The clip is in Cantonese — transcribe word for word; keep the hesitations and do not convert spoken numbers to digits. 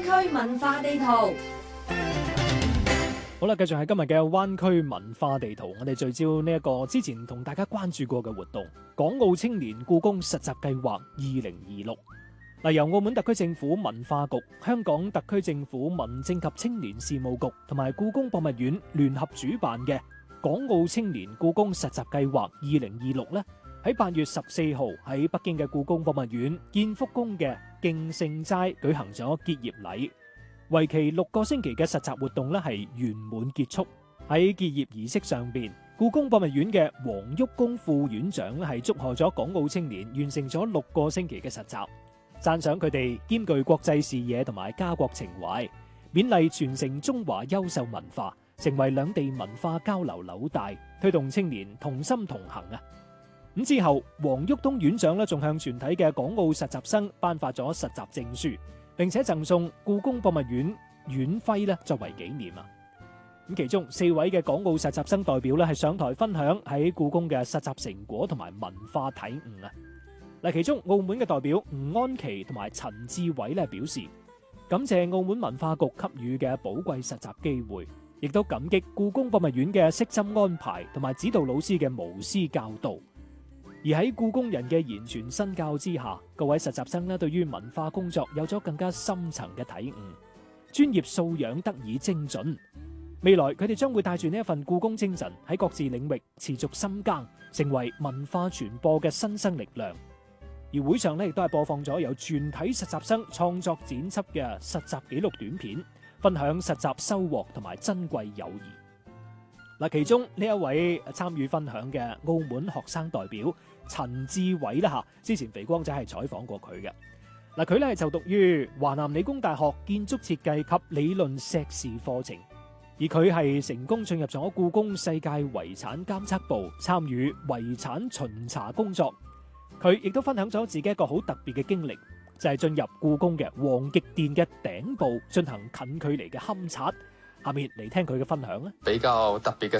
灣區文化地圖。 好啦，繼續係今日嘅灣區文化地圖，我哋聚焦呢一個之前同大家關注過嘅活動——港澳青年故宮實習計劃二零二六。嗱，由澳門特區政府文化局、香港特區政府民政及青年事務局同埋故宮博物院聯合主辦嘅港澳青年故宮實習計劃二零二六咧，喺八月十四號喺北京嘅故宮博物院建福宮嘅敬聖齋舉行咗結業禮。為期六個星期嘅實習活動咧係圓滿結束。喺結業儀式上邊，故宮博物院嘅黃旭公副院長咧係祝賀咗港澳青年完成咗六個星期嘅實習，讚賞佢哋兼具國際視野同埋家國情懷，勉勵傳承中華優秀文化，成為兩地文化交流紐帶，推動青年同心同行啊！咁之後，黃旭東院長咧仲向全體嘅港澳實習生頒發咗實習證書，並且贈送故宮博物院院徽咧作為紀念啊！咁其中四位嘅港澳實習生代表咧係上台分享喺故宮嘅實習成果同埋文化體悟啊！嗱，其中澳門嘅代表吳安琪同埋陳志偉咧表示感謝澳門文化局給予嘅寶貴實習機會，亦都感激故宮博物院嘅悉心安排同埋指導老師嘅無私教導。而喺故宮人嘅言傳身教之下，各位實習生咧對於文化工作有咗更加深層嘅體悟，專業素養得以精進。未來佢哋將會帶住呢一份故宮精神喺各自領域持續深耕，成為文化傳播嘅新生力量。而會上咧亦都係播放咗由全體實習生創作剪輯嘅實習紀錄短片，分享實習收穫同埋珍貴友誼。嗱，其中呢一位參與分享嘅澳門學生代表陳志偉啦吓，之前肥光仔係採訪過佢嘅。嗱，佢咧係就讀於華南理工大學建築設計及理論碩士課程，而佢係成功進入咗故宮世界遺產監測部，參與遺產巡查工作。佢亦都分享咗自己一個好特別嘅經歷，就係進入故宮嘅皇極殿嘅頂部進行近距離嘅勘察。下面嚟聽佢嘅分享啦。 比較特別嘅